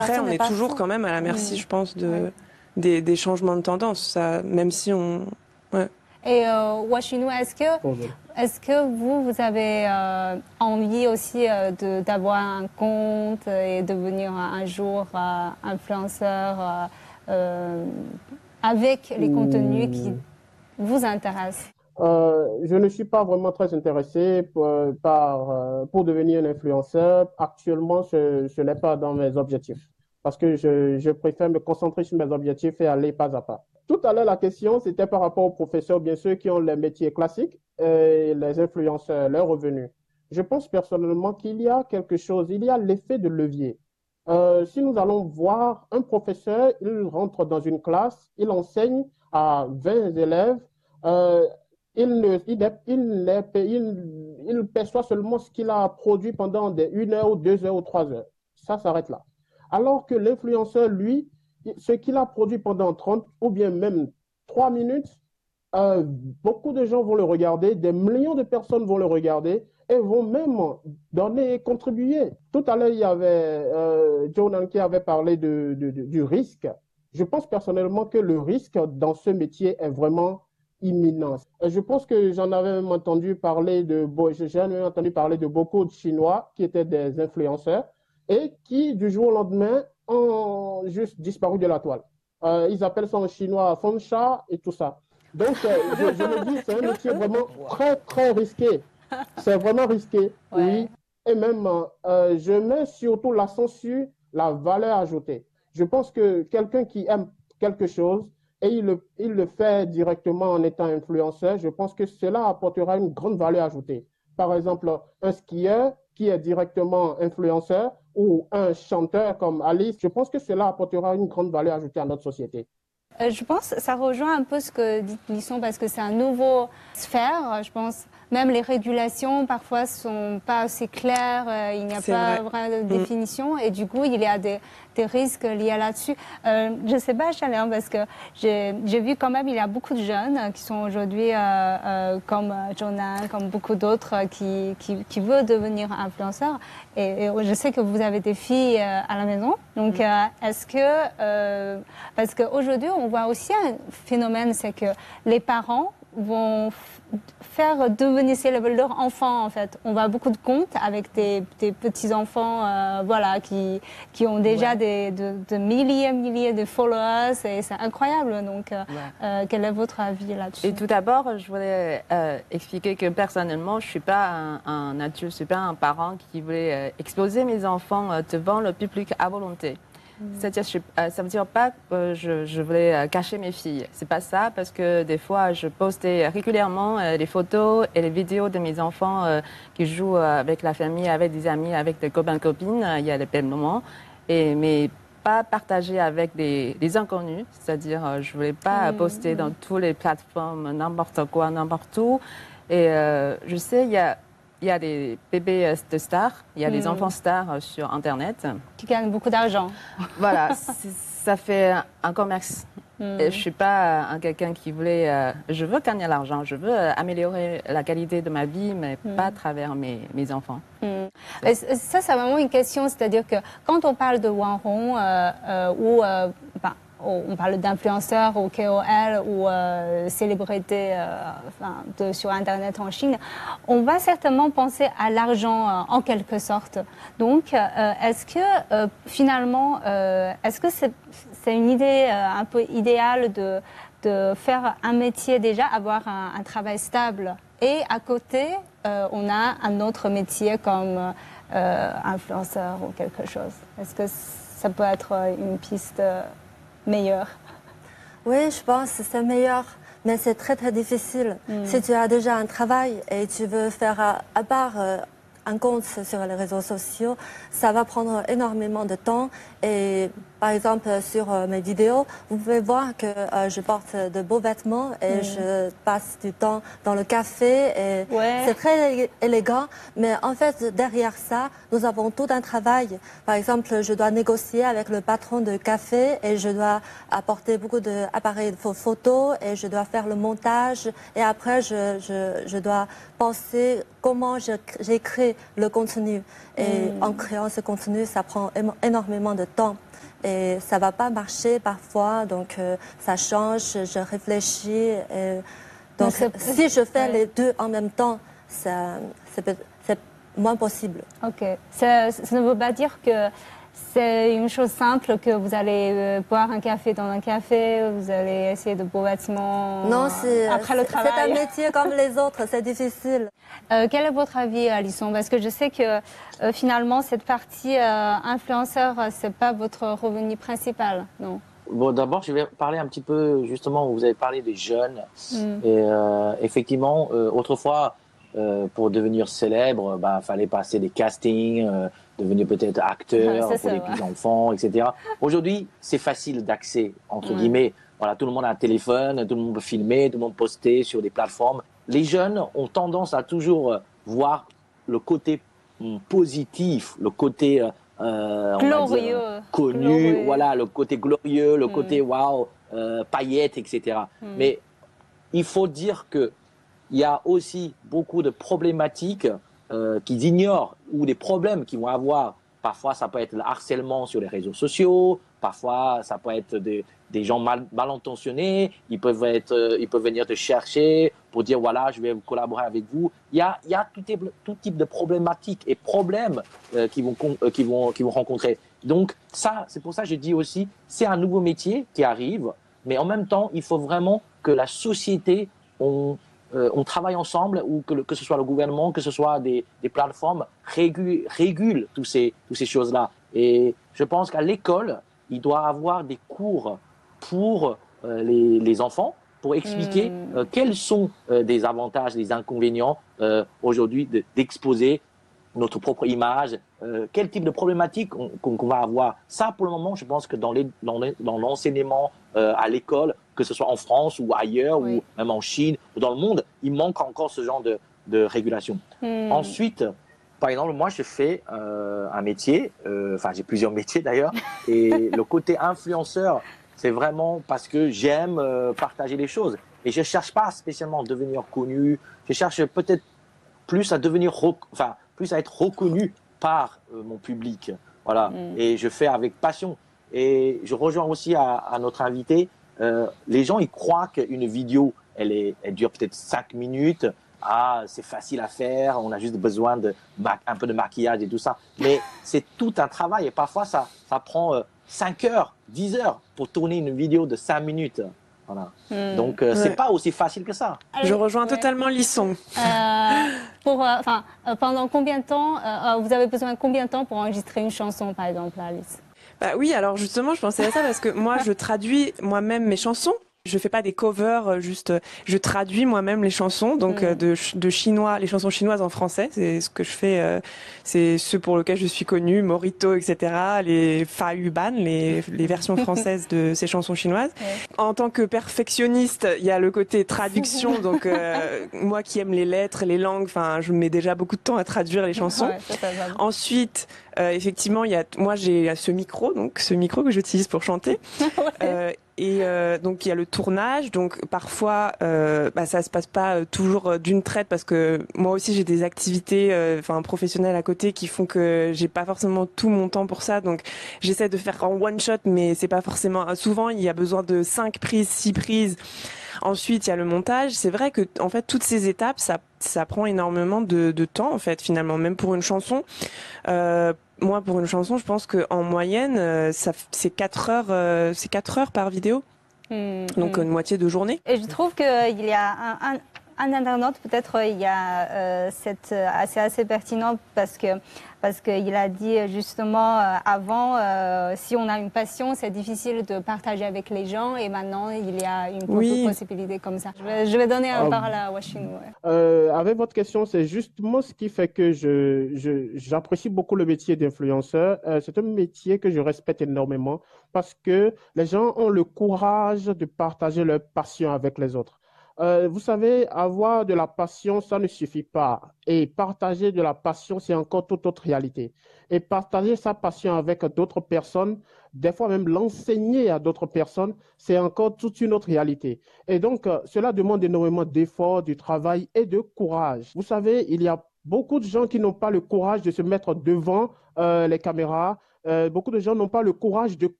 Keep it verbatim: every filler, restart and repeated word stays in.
Après, on est toujours fou. quand même à la merci, Mmh. je pense, de, Ouais. des, des changements de tendance. Ça, même si on... Ouais. Et euh, Washinou, est-ce que, est-ce que vous, vous avez euh, envie aussi euh, de, d'avoir un compte et devenir un jour euh, influenceur euh, euh, avec les contenus qui vous intéressent? Euh, je ne suis pas vraiment très intéressé pour, par, euh, pour devenir un influenceur. Actuellement, ce, ce n'est pas dans mes objectifs parce que je, je préfère me concentrer sur mes objectifs et aller pas à pas. Tout à l'heure, la question, c'était par rapport aux professeurs, bien sûr, qui ont les métiers classiques et les influenceurs, leurs revenus. Je pense personnellement qu'il y a quelque chose, il y a l'effet de levier. Euh, si nous allons voir un professeur, il rentre dans une classe, il enseigne à vingt élèves, euh, il, ne, il, est, il, est, il, il perçoit seulement ce qu'il a produit pendant des une heure ou deux heures ou trois heures. Ça s'arrête là. Alors que l'influenceur, lui, ce qu'il a produit pendant trente ou bien même trois minutes, euh, beaucoup de gens vont le regarder, des millions de personnes vont le regarder et vont même donner et contribuer. Tout à l'heure, il y avait euh, Jonan qui avait parlé de, de, de, du risque. Je pense personnellement que le risque dans ce métier est vraiment imminent. Je pense que j'en avais même entendu parler de, j'ai même entendu parler de beaucoup de Chinois qui étaient des influenceurs et qui, du jour au lendemain, ont juste disparu de la toile. Euh, ils appellent ça en chinois Fensha et tout ça. Donc, euh, je, je me dis, c'est un métier vraiment très, très risqué. C'est vraiment risqué, Ouais. oui. Et même, euh, je mets surtout l'accent sur la valeur ajoutée. Je pense que quelqu'un qui aime quelque chose et il le, il le fait directement en étant influenceur, je pense que cela apportera une grande valeur ajoutée. Par exemple, un skieur qui est directement influenceur ou un chanteur comme Alice, je pense que cela apportera une grande valeur ajoutée à notre société. Euh, je pense que ça rejoint un peu ce que dit Lisson parce que c'est un nouveau sphère, je pense. Même les régulations parfois sont pas assez claires, euh, il n'y a C'est pas vrai. vraiment de Mm. définition et du coup il y a des, des risques liés là-dessus. Euh, je sais pas Chaleur parce que j'ai j'ai vu quand même il y a beaucoup de jeunes qui sont aujourd'hui euh, euh, comme Jonan, comme beaucoup d'autres euh, qui, qui qui veulent devenir influenceurs et, et je sais que vous avez des filles euh, à la maison donc Mm. euh, est-ce que euh, parce qu'aujourd'hui on voit aussi un phénomène c'est que les parents vont faire devenir leur enfant en fait. On voit beaucoup de comptes avec des, des petits enfants, euh, voilà, qui qui ont déjà ouais. des de, de milliers milliers de followers et c'est incroyable. Donc, euh, ouais. euh, quel est votre avis là-dessus? Et tout d'abord, je voulais euh, expliquer que personnellement, je suis pas un, un adulte, je suis pas un parent qui voulait euh, exposer mes enfants euh, devant le public à volonté. C'est-à-dire, je, euh, ça veut dire pas que je, je voulais euh, cacher mes filles. C'est pas ça, parce que des fois, je postais régulièrement euh, les photos et les vidéos de mes enfants euh, qui jouent euh, avec la famille, avec des amis, avec des copains copines. Euh, il y a les belles moments, et mais pas partager avec des, des inconnus. C'est-à-dire, euh, je voulais pas mmh, poster mmh. dans toutes les plateformes n'importe quoi, n'importe où. Et euh, je sais, il y a Il y a des bébés de stars, il y a mmh. des enfants stars sur Internet. Qui gagnent beaucoup d'argent. Voilà, ça fait un commerce. Mmh. Et je ne suis pas un quelqu'un qui voulait... Euh, je veux gagner l'argent, je veux améliorer la qualité de ma vie, mais mmh. pas à travers mes, mes enfants. Mmh. Et ça, c'est vraiment une question, c'est-à-dire que quand on parle de Wanhong euh, euh, ou... Euh, ben, on parle d'influenceurs ou K O L ou euh, célébrités euh, enfin, de, sur Internet en Chine, on va certainement penser à l'argent euh, en quelque sorte. Donc, euh, est-ce que euh, finalement, euh, est-ce que c'est c'est une idée euh, un peu idéale de, de faire un métier déjà, avoir un, un travail stable et à côté, euh, on a un autre métier comme euh, influenceur ou quelque chose. Est-ce que ça peut être une piste euh, meilleur? Oui, je pense que c'est meilleur, mais c'est très très difficile. Mm. Si tu as déjà un travail et tu veux faire à, à part euh, un compte sur les réseaux sociaux, ça va prendre énormément de temps et par exemple, sur euh, mes vidéos, vous pouvez voir que euh, je porte de beaux vêtements et mmh. je passe du temps dans le café. Et ouais. C'est très élégant, mais en fait, derrière ça, nous avons tout un travail. Par exemple, je dois négocier avec le patron de café et je dois apporter beaucoup d'appareils de photos et je dois faire le montage. Et après, je, je, je dois penser comment j'écris le contenu. Et mmh. en créant ce contenu, ça prend énormément de temps. Et ça ne va pas marcher parfois, donc euh, ça change, je réfléchis. Et donc, si je fais ouais. les deux en même temps, c'est moins possible. Ok. Ça, ça ne veut pas dire que c'est une chose simple, que vous allez euh, boire un café dans un café, vous allez essayer de beaux vêtements non, euh, après le travail. C'est un métier comme les autres, c'est difficile. Euh, quel est votre avis, Alisson? Parce que je sais que euh, finalement, cette partie euh, influenceur, ce n'est pas votre revenu principal, non? Bon, d'abord, je vais parler un petit peu, justement, vous avez parlé des jeunes. Mm. Et euh, effectivement, euh, autrefois, euh, pour devenir célèbre, bah, fallait passer des castings, euh, devenir peut-être acteur pour les petits-enfants, et cetera. Aujourd'hui, c'est facile d'accès, entre mm. guillemets. Voilà, tout le monde a un téléphone, tout le monde peut filmer, tout le monde poster sur des plateformes. Les jeunes ont tendance à toujours voir le côté positif, le côté euh, glorieux, on va dire, connu, glorieux. Voilà, le côté glorieux, le mm. côté waouh, euh, paillettes, et cetera. Mm. Mais il faut dire que il y a aussi beaucoup de problématiques euh, qu'ils ignorent ou des problèmes qu'ils vont avoir. Parfois, ça peut être le harcèlement sur les réseaux sociaux. Parfois, ça peut être des, des gens mal, mal intentionnés. Ils peuvent, être, euh, ils peuvent venir te chercher pour dire, voilà, je vais collaborer avec vous. Il y a, il y a tout, type, tout type de problématiques et problèmes euh, qu'ils vont, euh, qu'ils vont, qu'ils vont rencontrer. Donc, ça, c'est pour ça que je dis aussi, c'est un nouveau métier qui arrive. Mais en même temps, il faut vraiment que la société, on, euh, on travaille ensemble, ou que, le, que ce soit le gouvernement, que ce soit des, des plateformes, régulent, régulent toutes ces, toutes ces choses-là. Et je pense qu'à l'école, il doit y avoir des cours pour euh, les, les enfants, pour expliquer mmh. euh, quels sont euh, des avantages, des inconvénients euh, aujourd'hui d'exposer notre propre image, euh, quel type de problématiques on, qu'on, qu'on va avoir. Ça, pour le moment, je pense que dans, les, dans, les, dans l'enseignement euh, à l'école, que ce soit en France ou ailleurs, oui. ou même en Chine, ou dans le monde, il manque encore ce genre de, de régulation. Mmh. Ensuite, par exemple, moi, je fais euh, un métier, euh, enfin, j'ai plusieurs métiers d'ailleurs, et le côté influenceur, c'est vraiment parce que j'aime euh, partager les choses. Et je ne cherche pas spécialement à devenir connu, je cherche peut-être plus à devenir, enfin, plus à être reconnu par euh, mon public. Voilà. Mm. Et je fais avec passion. Et je rejoins aussi à, à notre invité, euh, les gens, ils croient qu'une vidéo, elle, est, elle dure peut-être cinq minutes. Ah, c'est facile à faire, on a juste besoin de un peu de maquillage et tout ça. Mais c'est tout un travail et parfois ça, ça prend euh, cinq heures, dix heures pour tourner une vidéo de cinq minutes. Voilà. Mmh. Donc, euh, ouais. c'est pas aussi facile que ça. Alors, je rejoins ouais. totalement Lisson. Euh, pour, euh, euh, pendant combien de temps, euh, vous avez besoin de combien de temps pour enregistrer une chanson, par exemple, Alice? Bah oui, alors justement, je pensais à ça parce que moi, je traduis moi-même mes chansons. Je fais pas des covers, juste, je traduis moi-même les chansons, donc mmh. de, de chinois, les chansons chinoises en français, c'est ce que je fais, euh, c'est ceux pour lesquels je suis connue, Morito, et cetera, les Fa Yuban, les, les versions françaises de ces chansons chinoises. Ouais. En tant que perfectionniste, il y a le côté traduction, donc euh, moi qui aime les lettres, les langues, enfin, je mets déjà beaucoup de temps à traduire les chansons. Ouais, ça, ça va. Ensuite, euh, effectivement, il y a, moi j'ai ce micro, donc ce micro que j'utilise pour chanter. Ouais. Euh, Et euh, donc il y a le tournage, donc parfois euh, bah, ça se passe pas toujours d'une traite parce que moi aussi j'ai des activités, enfin euh, professionnelles à côté qui font que j'ai pas forcément tout mon temps pour ça, donc j'essaie de faire en one shot, mais c'est pas forcément. Souvent il y a besoin de cinq prises, six prises. Ensuite il y a le montage. C'est vrai que en fait toutes ces étapes ça ça prend énormément de, de temps en fait finalement, même pour une chanson. Euh, Moi, pour une chanson, je pense qu'en moyenne, euh, ça, c'est quatre heures, euh, c'est quatre heures par vidéo. Mmh, donc, mmh. une moitié de journée. Et je trouve qu'il y a un, un, un internaute, peut-être, il y a, euh, cette, c'est assez pertinent parce que parce qu'il a dit justement euh, avant, euh, si on a une passion, c'est difficile de partager avec les gens, et maintenant il y a une oui. possibilité comme ça. Je vais, je vais donner la euh, parole à Washing. Ouais. Euh, avec votre question, c'est justement ce qui fait que je, je, j'apprécie beaucoup le métier d'influenceur. Euh, c'est un métier que je respecte énormément parce que les gens ont le courage de partager leur passion avec les autres. Euh, vous savez, avoir de la passion, ça ne suffit pas. Et partager de la passion, c'est encore toute autre réalité. Et partager sa passion avec d'autres personnes, des fois même l'enseigner à d'autres personnes, c'est encore toute une autre réalité. Et donc, euh, cela demande énormément d'efforts, du travail et de courage. Vous savez, il y a beaucoup de gens qui n'ont pas le courage de se mettre devant euh, les caméras. Euh, beaucoup de gens n'ont pas le courage de